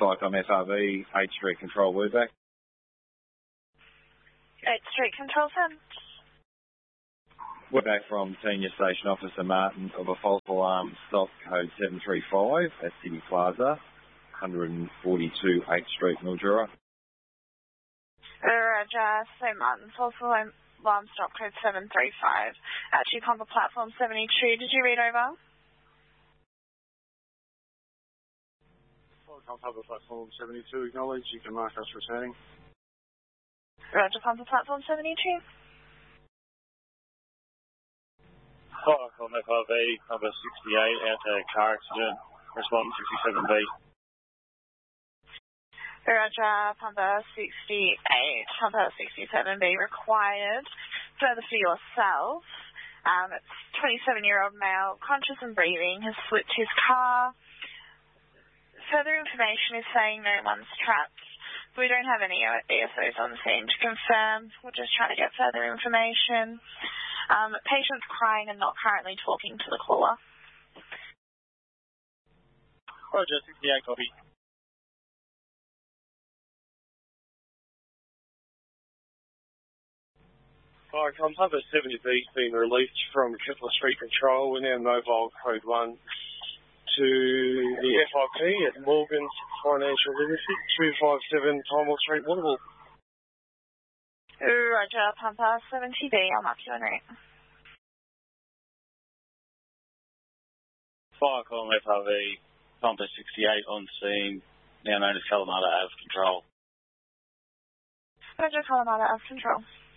Cyclone FRV, 8th Street Control, Wordback. 8th Street Control, sir. Wordback from Senior Station Officer Martin of a false alarm, stock code 735 at City Plaza, 142 8th Street, Mildura. Roger, St. Martin, false alarm, stock code 735 at Chukomba Platform 72. Did you read over? Pumper Platform 72, acknowledge. You can mark us returning. Roger, Pumper Platform 72. Cyclone FRV, number 68, out to car accident, responding 67B. Roger, Pumper 68, Pumper 67B required. Further for yourself, it's 27-year-old male, conscious and breathing, has slipped his car. Further information is saying no one's trapped. We don't have any ESOs on scene to confirm. We're just trying to get further information. Patient's crying and not currently talking to the caller. Roger, 68, copy. Cyclone Pumper 70B has been released from Kepler Street Control. We're now mobile code 1 to the FIP at Morgan's Financial Limited, 257 Timewell Street, Waterville. Roger, Pumper 70B, I'll mark you en route. Cyclone FRV, Pumper 68 on scene, now known as Kalamata Ave Control. Roger, Kalamata Ave Control.